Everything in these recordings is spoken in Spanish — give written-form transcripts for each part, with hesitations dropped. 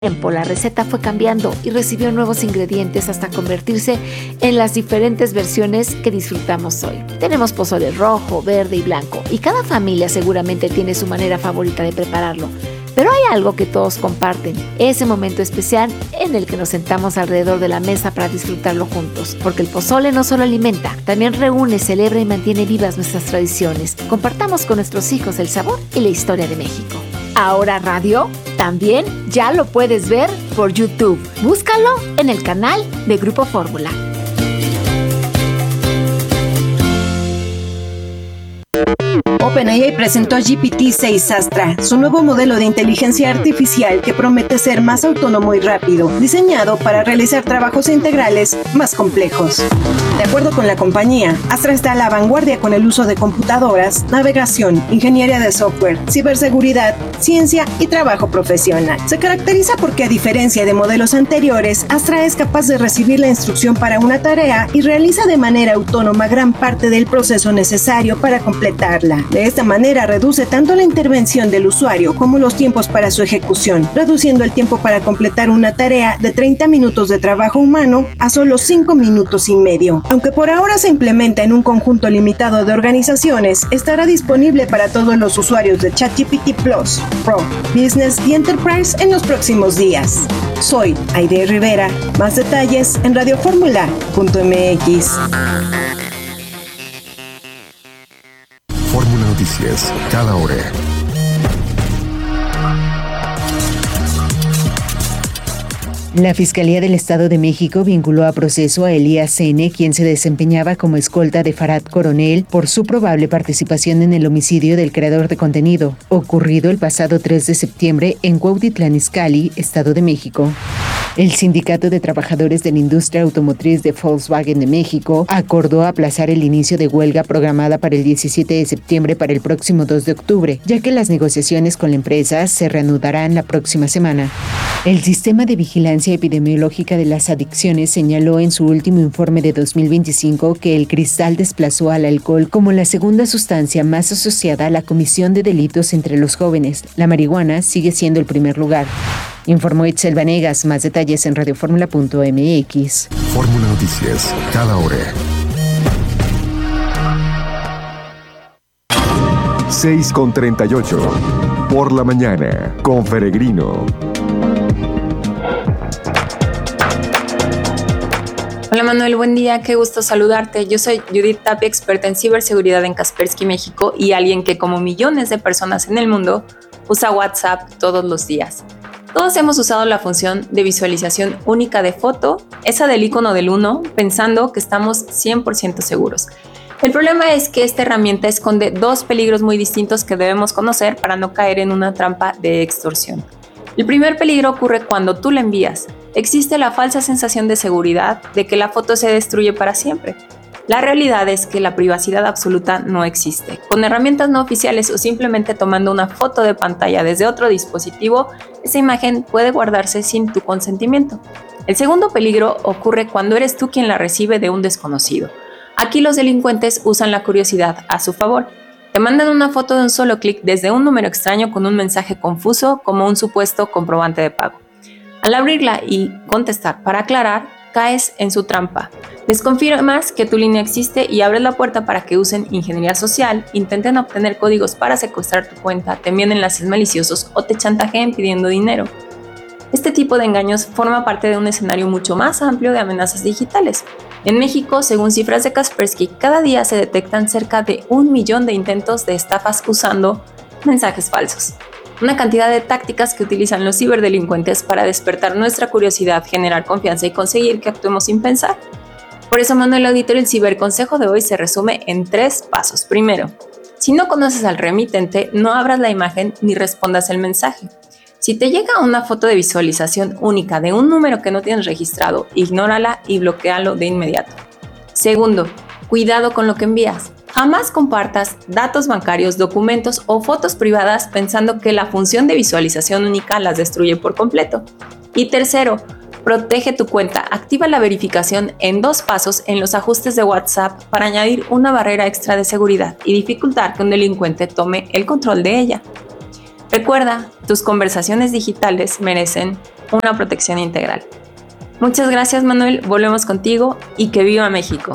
tiempo, la receta fue cambiando y recibió nuevos ingredientes hasta convertirse en las diferentes versiones que disfrutamos hoy. Tenemos pozole rojo, verde y blanco, y cada familia seguramente tiene su manera favorita de prepararlo. Pero hay algo que todos comparten, ese momento especial en el que nos sentamos alrededor de la mesa para disfrutarlo juntos. Porque el pozole no solo alimenta, también reúne, celebra y mantiene vivas nuestras tradiciones. Compartamos con nuestros hijos el sabor y la historia de México. Ahora Radio también ya lo puedes ver por YouTube. Búscalo en el canal de Grupo Fórmula. OpenAI presentó GPT-6 Astra, su nuevo modelo de inteligencia artificial que promete ser más autónomo y rápido, diseñado para realizar trabajos integrales más complejos. De acuerdo con la compañía, Astra está a la vanguardia con el uso de computadoras, navegación, ingeniería de software, ciberseguridad, ciencia y trabajo profesional. Se caracteriza porque, a diferencia de modelos anteriores, Astra es capaz de recibir la instrucción para una tarea y realiza de manera autónoma gran parte del proceso necesario para completarla. De esta manera reduce tanto la intervención del usuario como los tiempos para su ejecución, reduciendo el tiempo para completar una tarea de 30 minutos de trabajo humano a solo 5 minutos y medio. Aunque por ahora se implementa en un conjunto limitado de organizaciones, estará disponible para todos los usuarios de ChatGPT Plus, Pro, Business y Enterprise en los próximos días. Soy Aide Rivera. Más detalles en radioformula.mx. Fórmula Noticias, cada hora. La Fiscalía del Estado de México vinculó a proceso a Elías N., quien se desempeñaba como escolta de Farad Coronel por su probable participación en el homicidio del creador de contenido, ocurrido el pasado 3 de septiembre en Cuautitlán Izcalli, Estado de México. El Sindicato de Trabajadores de la Industria Automotriz de Volkswagen de México acordó aplazar el inicio de huelga programada para el 17 de septiembre para el próximo 2 de octubre, ya que las negociaciones con la empresa se reanudarán la próxima semana. El Sistema de Vigilancia Epidemiológica de las Adicciones señaló en su último informe de 2025 que el cristal desplazó al alcohol como la segunda sustancia más asociada a la comisión de delitos entre los jóvenes. La marihuana sigue siendo el primer lugar. Informó Itzel Vanegas. Más detalles en radioformula.mx. Fórmula Noticias, cada hora. 6:38. Por la mañana, con Feregrino. Hola Manuel, buen día, qué gusto saludarte. Yo soy Judith Tapia, experta en ciberseguridad en Kaspersky México y alguien que, como millones de personas en el mundo, usa WhatsApp todos los días. Todos hemos usado la función de visualización única de foto, esa del icono del 1, pensando que estamos 100% seguros. El problema es que esta herramienta esconde dos peligros muy distintos que debemos conocer para no caer en una trampa de extorsión. El primer peligro ocurre cuando tú la envías. Existe la falsa sensación de seguridad de que la foto se destruye para siempre. La realidad es que la privacidad absoluta no existe. Con herramientas no oficiales o simplemente tomando una foto de pantalla desde otro dispositivo, esa imagen puede guardarse sin tu consentimiento. El segundo peligro ocurre cuando eres tú quien la recibe de un desconocido. Aquí los delincuentes usan la curiosidad a su favor. Te mandan una foto de un solo clic desde un número extraño con un mensaje confuso como un supuesto comprobante de pago. Al abrirla y contestar para aclarar, caes en su trampa. Les confirmas que tu línea existe y abres la puerta para que usen ingeniería social, intenten obtener códigos para secuestrar tu cuenta, te envíen enlaces maliciosos o te chantajeen pidiendo dinero. Este tipo de engaños forma parte de un escenario mucho más amplio de amenazas digitales. En México, según cifras de Kaspersky, cada día se detectan cerca de 1 millón de intentos de estafas usando mensajes falsos. Una cantidad de tácticas que utilizan los ciberdelincuentes para despertar nuestra curiosidad, generar confianza y conseguir que actuemos sin pensar. Por eso, Manuel Auditorio, el ciberconsejo de hoy se resume en 3 pasos. Primero, si no conoces al remitente, no abras la imagen ni respondas el mensaje. Si te llega una foto de visualización única de un número que no tienes registrado, ignórala y bloquéalo de inmediato. Segundo, cuidado con lo que envías. Jamás compartas datos bancarios, documentos o fotos privadas pensando que la función de visualización única las destruye por completo. Y tercero, protege tu cuenta. Activa la verificación en 2 pasos en los ajustes de WhatsApp para añadir una barrera extra de seguridad y dificultar que un delincuente tome el control de ella. Recuerda, tus conversaciones digitales merecen una protección integral. Muchas gracias, Manuel, volvemos contigo y que viva México.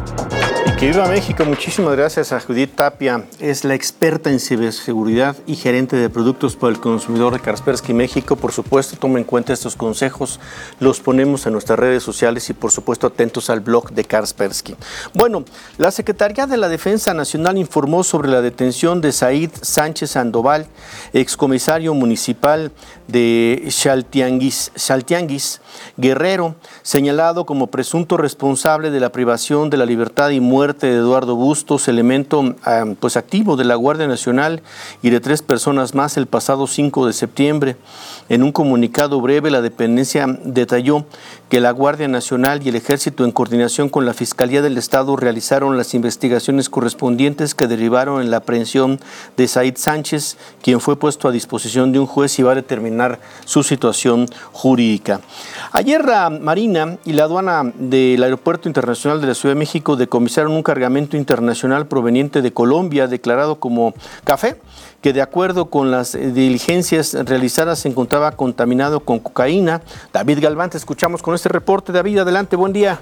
Que viva México, muchísimas gracias a Judith Tapia, es la experta en ciberseguridad y gerente de productos para el consumidor de Kaspersky México. Por supuesto, toma en cuenta estos consejos, los ponemos en nuestras redes sociales y por supuesto atentos al blog de Kaspersky. Bueno, la Secretaría de la Defensa Nacional informó sobre la detención de Said Sánchez Sandoval, excomisario municipal de Chaltianguis, Guerrero, señalado como presunto responsable de la privación de la libertad y muerte de Eduardo Bustos, elemento activo de la Guardia Nacional, y de 3 personas más el pasado 5 de septiembre. En un comunicado breve, la dependencia detalló que la Guardia Nacional y el Ejército, en coordinación con la Fiscalía del Estado, realizaron las investigaciones correspondientes que derivaron en la aprehensión de Said Sánchez, quien fue puesto a disposición de un juez y va a determinar su situación jurídica. Ayer la Marina y la aduana del Aeropuerto Internacional de la Ciudad de México decomisaron un cargamento internacional proveniente de Colombia, declarado como café, que de acuerdo con las diligencias realizadas se encontraba contaminado con cocaína. David Galván, te escuchamos con este reporte. David, adelante, buen día.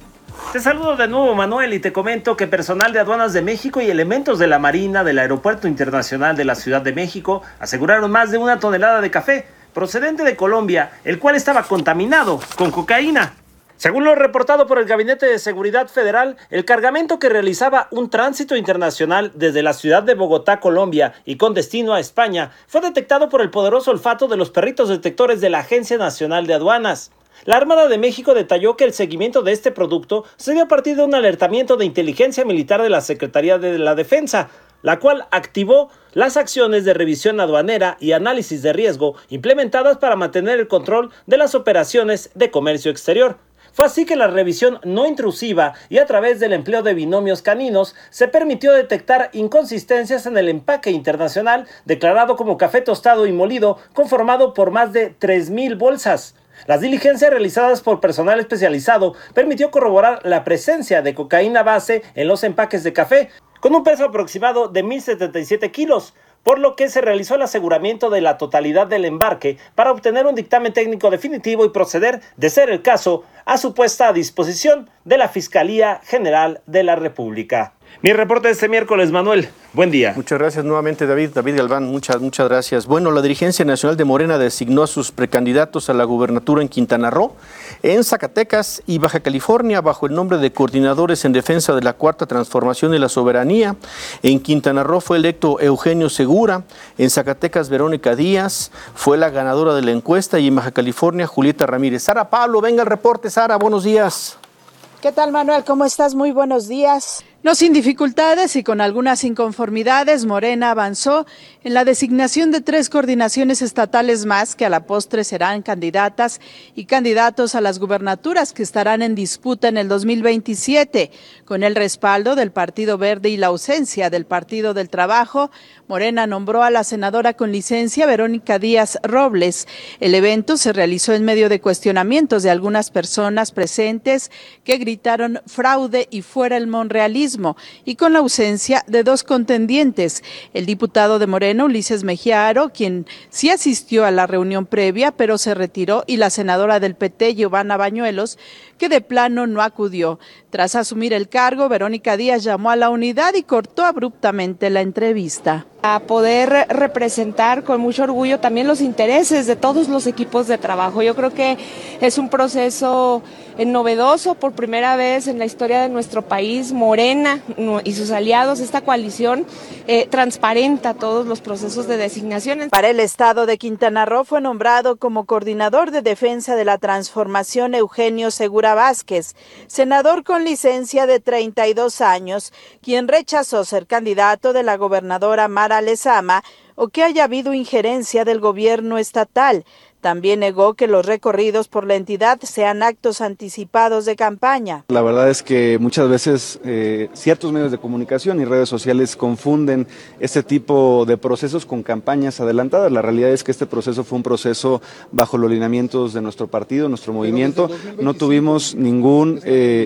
Te saludo de nuevo, Manuel, y te comento que personal de Aduanas de México y elementos de la Marina del Aeropuerto Internacional de la Ciudad de México aseguraron más de 1 tonelada de café procedente de Colombia, el cual estaba contaminado con cocaína. Según lo reportado por el Gabinete de Seguridad Federal, el cargamento, que realizaba un tránsito internacional desde la ciudad de Bogotá, Colombia, y con destino a España, fue detectado por el poderoso olfato de los perritos detectores de la Agencia Nacional de Aduanas. La Armada de México detalló que el seguimiento de este producto se dio a partir de un alertamiento de inteligencia militar de la Secretaría de la Defensa, la cual activó las acciones de revisión aduanera y análisis de riesgo implementadas para mantener el control de las operaciones de comercio exterior. Fue así que la revisión no intrusiva y a través del empleo de binomios caninos se permitió detectar inconsistencias en el empaque internacional declarado como café tostado y molido, conformado por más de 3,000 bolsas. Las diligencias realizadas por personal especializado permitió corroborar la presencia de cocaína base en los empaques de café, con un peso aproximado de 1,077 kilos, por lo que se realizó el aseguramiento de la totalidad del embarque para obtener un dictamen técnico definitivo y proceder, de ser el caso, a su puesta a disposición de la Fiscalía General de la República. Mi reporte de este miércoles, Manuel. Buen día. Muchas gracias nuevamente, David Galván. Muchas gracias. Bueno, la dirigencia nacional de Morena designó a sus precandidatos a la gubernatura en Quintana Roo, en Zacatecas y Baja California, bajo el nombre de Coordinadores en Defensa de la Cuarta Transformación y la Soberanía. En Quintana Roo fue electo Eugenio Segura, en Zacatecas Verónica Díaz fue la ganadora de la encuesta, y en Baja California Julieta Ramírez. Sara Pablo, venga el reporte. Sara, buenos días. ¿Qué tal, Manuel? ¿Cómo estás? Muy buenos días. No sin dificultades y con algunas inconformidades, Morena avanzó en la designación de 3 coordinaciones estatales más, que a la postre serán candidatas y candidatos a las gubernaturas que estarán en disputa en el 2027. Con el respaldo del Partido Verde y la ausencia del Partido del Trabajo, Morena nombró a la senadora con licencia Verónica Díaz Robles. El evento se realizó en medio de cuestionamientos de algunas personas presentes que gritaron fraude y fuera el monrealismo, y con la ausencia de 2 contendientes, el diputado de Morena, Ulises Mejía Aro, quien sí asistió a la reunión previa, pero se retiró, y la senadora del PT, Giovanna Bañuelos, que de plano no acudió. Tras asumir el cargo, Verónica Díaz llamó a la unidad y cortó abruptamente la entrevista. A poder representar con mucho orgullo también los intereses de todos los equipos de trabajo. Yo creo que es un proceso novedoso, por primera vez en la historia de nuestro país. Morena y sus aliados, esta coalición, transparenta todos los procesos de designaciones. Para el estado de Quintana Roo fue nombrado como coordinador de defensa de la transformación Eugenio Segura Vázquez, senador con licencia de 32 años, quien rechazó ser candidato de la gobernadora Mara Lezama o que haya habido injerencia del gobierno estatal. También negó que los recorridos por la entidad sean actos anticipados de campaña. La verdad es que muchas veces ciertos medios de comunicación y redes sociales confunden este tipo de procesos con campañas adelantadas. La realidad es que este proceso fue un proceso bajo los lineamientos de nuestro partido, nuestro movimiento. No tuvimos ningún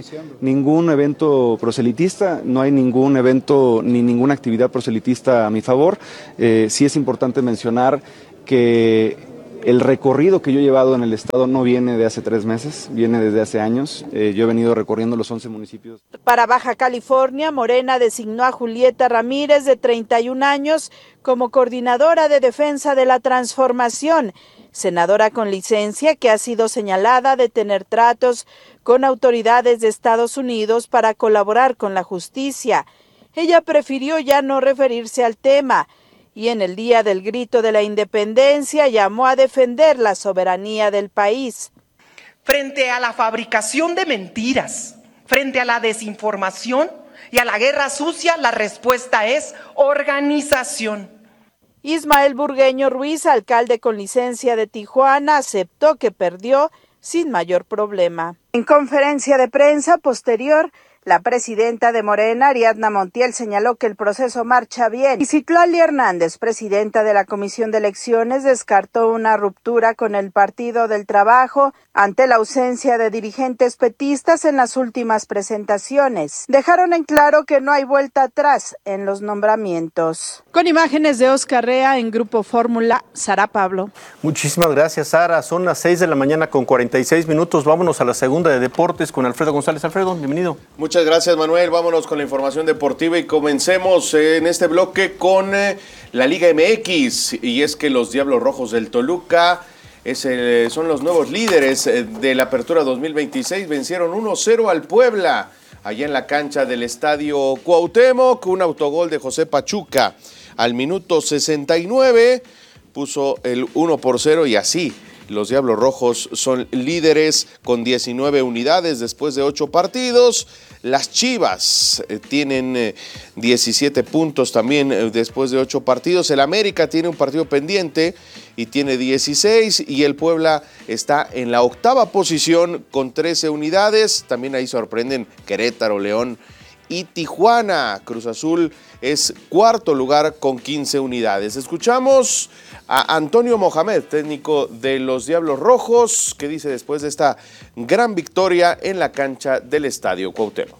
evento proselitista, no hay ningún evento ni ninguna actividad proselitista a mi favor. Sí es importante mencionar que El recorrido que yo he llevado en el estado no viene de hace 3 meses, viene desde hace años. Yo he venido recorriendo los 11 municipios. Para Baja California, Morena designó a Julieta Ramírez, de 31 años, como coordinadora de defensa de la transformación, senadora con licencia que ha sido señalada de tener tratos con autoridades de Estados Unidos para colaborar con la justicia. Ella prefirió ya no referirse al tema y en el Día del Grito de la Independencia llamó a defender la soberanía del país. Frente a la fabricación de mentiras, frente a la desinformación y a la guerra sucia, la respuesta es organización. Ismael Burgueño Ruiz, alcalde con licencia de Tijuana, aceptó que perdió sin mayor problema. En conferencia de prensa posterior, la presidenta de Morena, Ariadna Montiel, señaló que el proceso marcha bien y Citlali Hernández, presidenta de la Comisión de Elecciones, descartó una ruptura con el Partido del Trabajo ante la ausencia de dirigentes petistas en las últimas presentaciones. Dejaron en claro que no hay vuelta atrás en los nombramientos. Con imágenes de Oscar Rea en Grupo Fórmula, Sara Pablo. Muchísimas gracias, Sara. Son las 6 de la mañana con 46 minutos. Vámonos a la segunda de deportes con Alfredo González. Alfredo, bienvenido. Muchas gracias, Manuel. Vámonos con la información deportiva y comencemos en este bloque con la Liga MX. Y es que los Diablos Rojos del Toluca son los nuevos líderes de la Apertura 2026. Vencieron 1-0 al Puebla, allá en la cancha del Estadio Cuauhtémoc. Un autogol de José Pachuca al minuto 69 puso el 1-0 y así los Diablos Rojos son líderes con 19 unidades después de 8 partidos. Las Chivas tienen 17 puntos también después de 8 partidos. El América tiene un partido pendiente y tiene 16. Y el Puebla está en la 8ª posición con 13 unidades. También ahí sorprenden Querétaro, León y Tijuana. Cruz Azul es 4º lugar con 15 unidades. Escuchamos a Antonio Mohamed, técnico de los Diablos Rojos, que dice después de esta gran victoria en la cancha del Estadio Cuauhtémoc.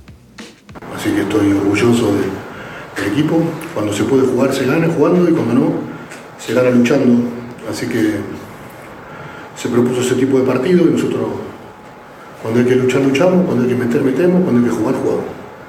Así que estoy orgulloso del equipo. Cuando se puede jugar se gana jugando y cuando no se gana luchando. Así que se propuso ese tipo de partido y nosotros cuando hay que luchar luchamos, cuando hay que meter metemos, cuando hay que jugar jugamos.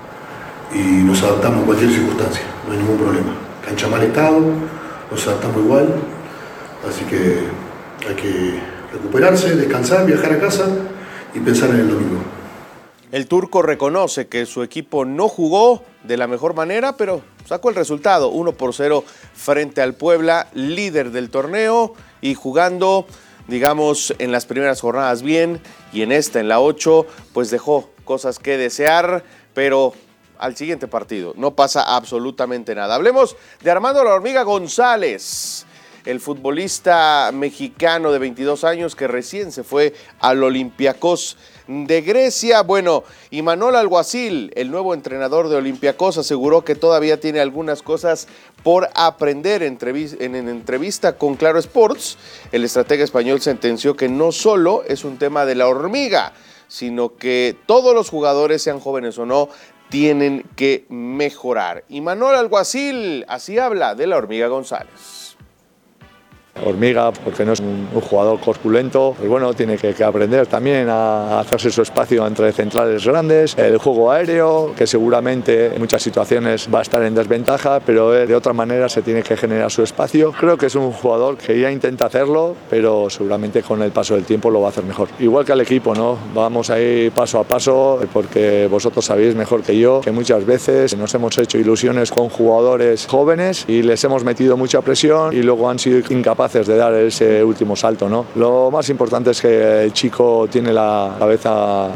Y nos adaptamos a cualquier circunstancia, no hay ningún problema. Cancha mal estado, nos adaptamos igual, así que hay que recuperarse, descansar, viajar a casa y pensar en el domingo. El turco reconoce que su equipo no jugó de la mejor manera, pero sacó el resultado, 1-0 frente al Puebla, líder del torneo y jugando, digamos, en las primeras jornadas bien y en la 8, pues dejó cosas que desear, pero al siguiente partido no pasa absolutamente nada. Hablemos de Armando La Hormiga González, el futbolista mexicano de 22 años que recién se fue al Olympiacos de Grecia. Bueno, Imanol Alguacil, el nuevo entrenador de Olympiacos, aseguró que todavía tiene algunas cosas por aprender. En entrevista con Claro Sports, el estratega español sentenció que no solo es un tema de La Hormiga, sino que todos los jugadores, sean jóvenes o no, tienen que mejorar. Imanol Alguacil así habla de La Hormiga González. Hormiga, porque no es un jugador corpulento, pues bueno, tiene que aprender también a hacerse su espacio entre centrales grandes, el juego aéreo, que seguramente en muchas situaciones va a estar en desventaja, pero de otra manera se tiene que generar su espacio. Creo que es un jugador que ya intenta hacerlo, pero seguramente con el paso del tiempo lo va a hacer mejor. Igual que al equipo, ¿no? Vamos a ir paso a paso, porque vosotros sabéis mejor que yo que muchas veces nos hemos hecho ilusiones con jugadores jóvenes y les hemos metido mucha presión y luego han sido incapaces de dar ese último salto, ¿no? Lo más importante es que el chico tiene la cabeza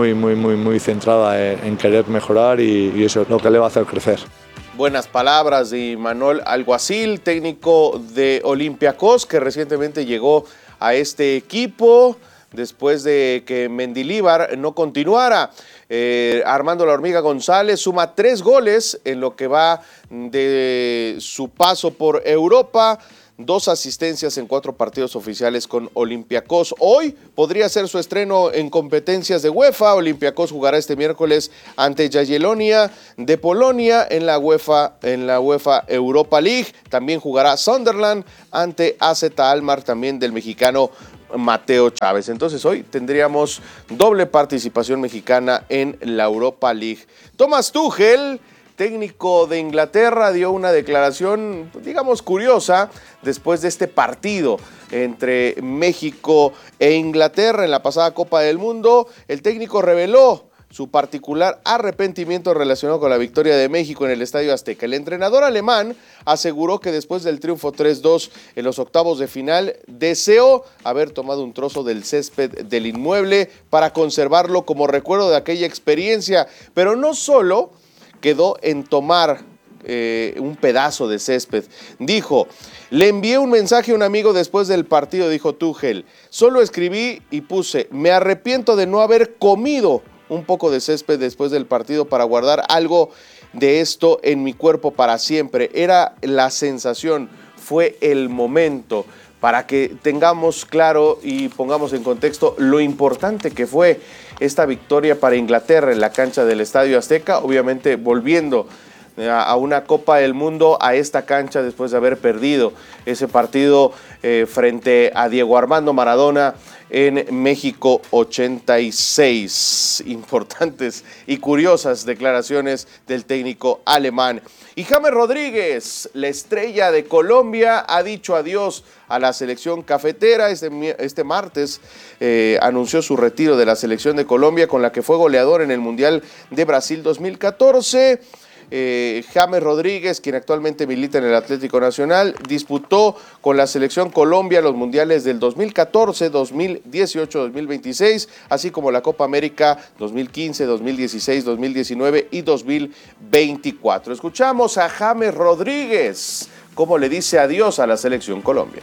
muy centrada en querer mejorar y eso es lo que le va a hacer crecer. Buenas palabras de Imanol Alguacil, técnico de Olympiacos, que recientemente llegó a este equipo después de que Mendilíbar no continuara. Armando La Hormiga González suma 3 goles en lo que va de su paso por Europa. 2 asistencias en 4 partidos oficiales con Olympiacos. Hoy podría ser su estreno en competencias de UEFA. Olympiacos jugará este miércoles ante Jagiellonia de Polonia en la UEFA Europa League. También jugará Sunderland ante AZ Alkmaar, también del mexicano Mateo Chávez. Entonces hoy tendríamos doble participación mexicana en la Europa League. Thomas Tuchel, técnico de Inglaterra, dio una declaración, digamos, curiosa después de este partido entre México e Inglaterra en la pasada Copa del Mundo. El técnico reveló su particular arrepentimiento relacionado con la victoria de México en el Estadio Azteca. El entrenador alemán aseguró que después del triunfo 3-2 en los octavos de final, deseó haber tomado un trozo del césped del inmueble para conservarlo como recuerdo de aquella experiencia, pero no solo quedó en tomar un pedazo de césped. Dijo: le envié un mensaje a un amigo después del partido, dijo Tuchel. Solo escribí y puse: me arrepiento de no haber comido un poco de césped después del partido para guardar algo de esto en mi cuerpo para siempre. Era la sensación, fue el momento, para que tengamos claro y pongamos en contexto lo importante que fue esta victoria para Inglaterra en la cancha del Estadio Azteca, obviamente volviendo a una Copa del Mundo a esta cancha después de haber perdido ese partido frente a Diego Armando Maradona en México 86. Importantes y curiosas declaraciones del técnico alemán. Y James Rodríguez, la estrella de Colombia, ha dicho adiós a la selección cafetera. Este martes anunció su retiro de la selección de Colombia, con la que fue goleador en el Mundial de Brasil 2014. James Rodríguez, quien actualmente milita en el Atlético Nacional, disputó con la selección Colombia los mundiales del 2014, 2018, 2026, así como la Copa América 2015, 2016, 2019 y 2024. Escuchamos a James Rodríguez, cómo le dice adiós a la selección Colombia.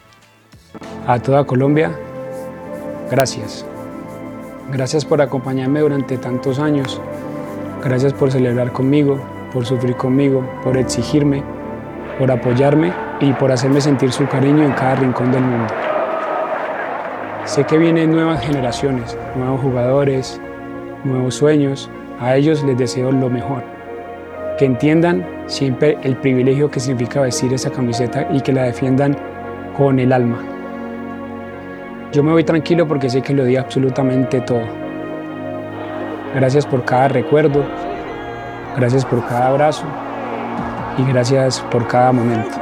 A toda Colombia, gracias. Gracias por acompañarme durante tantos años. Gracias por celebrar conmigo, por sufrir conmigo, por exigirme, por apoyarme y por hacerme sentir su cariño en cada rincón del mundo. Sé que vienen nuevas generaciones, nuevos jugadores, nuevos sueños. A ellos les deseo lo mejor. Que entiendan siempre el privilegio que significa vestir esa camiseta y que la defiendan con el alma. Yo me voy tranquilo porque sé que lo di absolutamente todo. Gracias por cada recuerdo, gracias por cada abrazo y gracias por cada momento.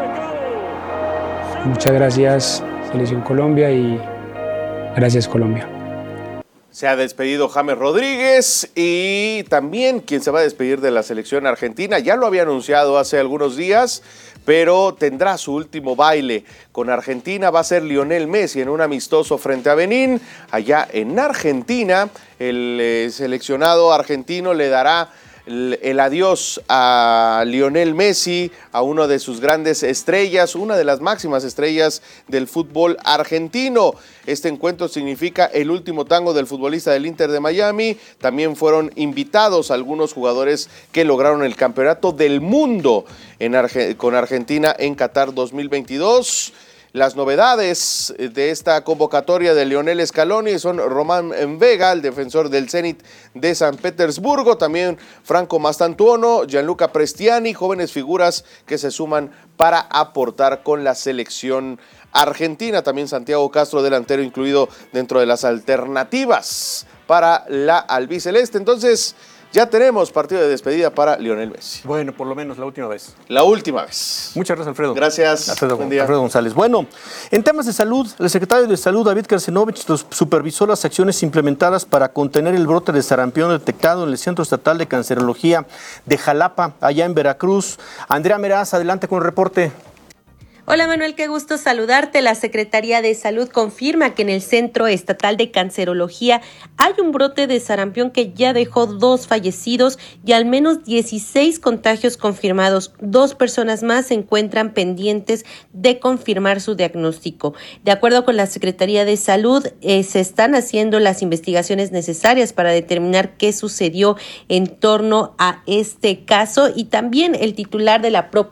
Muchas gracias, Selección Colombia, y gracias, Colombia. Se ha despedido James Rodríguez, y también quien se va a despedir de la selección argentina, ya lo había anunciado hace algunos días, pero tendrá su último baile con Argentina. Va a ser Lionel Messi en un amistoso frente a Benín. Allá en Argentina, el seleccionado argentino le dará el adiós a Lionel Messi, a una de sus grandes estrellas, una de las máximas estrellas del fútbol argentino. Este encuentro significa el último tango del futbolista del Inter de Miami. También fueron invitados algunos jugadores que lograron el campeonato del mundo con Argentina en Qatar 2022. Las novedades de esta convocatoria de Lionel Scaloni son Román Vega, el defensor del Zenit de San Petersburgo, también Franco Mastantuono, Gianluca Prestiani, jóvenes figuras que se suman para aportar con la selección argentina. También Santiago Castro, delantero, incluido dentro de las alternativas para la albiceleste. Entonces, ya tenemos partido de despedida para Lionel Messi. Bueno, por lo menos la última vez. La última vez. Muchas gracias, Alfredo. Gracias. Buen día. Alfredo González. Bueno, en temas de salud, el secretario de Salud, David Kersenovich, supervisó las acciones implementadas para contener el brote de sarampión detectado en el Centro Estatal de Cancerología de Jalapa, allá en Veracruz. Andrea Meraz, adelante con el reporte. Hola Manuel, qué gusto saludarte. La Secretaría de Salud confirma que en el Centro Estatal de Cancerología hay un brote de sarampión que ya dejó 2 fallecidos y al menos 16 contagios confirmados. 2 personas más se encuentran pendientes de confirmar su diagnóstico. De acuerdo con la Secretaría de Salud, se están haciendo las investigaciones necesarias para determinar qué sucedió en torno a este caso, y también el titular de la propia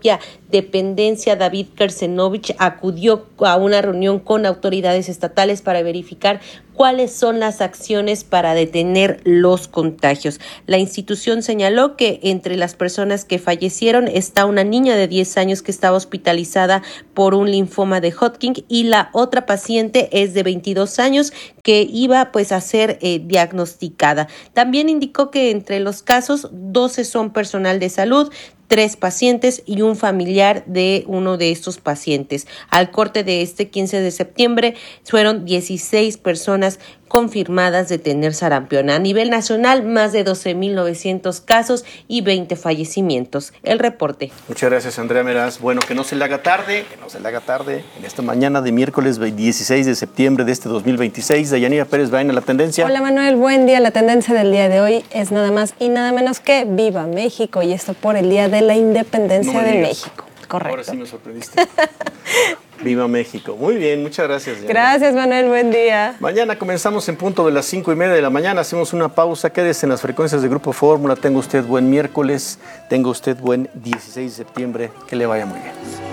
dependencia, David Kersenovich, acudió a una reunión con autoridades estatales para verificar cuáles son las acciones para detener los contagios. La institución señaló que entre las personas que fallecieron está una niña de 10 años que estaba hospitalizada por un linfoma de Hodgkin y la otra paciente es de 22 años que iba pues a ser diagnosticada. También indicó que entre los casos 12 son personal de salud, 3 pacientes y un familiar de uno de estos pacientes. Al corte de este 15 de septiembre fueron 16 personas confirmadas de tener sarampión. A nivel nacional, más de 12,900 casos y 20 fallecimientos. El reporte. Muchas gracias, Andrea Meraz. Bueno, que no se le haga tarde, en esta mañana de miércoles 16 de septiembre de este 2026. Dayanira Pérez Baena, la tendencia. Hola, Manuel, buen día. La tendencia del día de hoy es nada más y nada menos que Viva México, y esto por el Día de la Independencia de México. Correcto. Ahora sí me sorprendiste. Viva México. Muy bien, muchas gracias. Diana. Gracias, Manuel, buen día. Mañana comenzamos en punto de las 5:30 de la mañana. Hacemos una pausa. Quédese en las frecuencias de Grupo Fórmula. Tenga usted buen miércoles. Tenga usted buen 16 de septiembre. Que le vaya muy bien.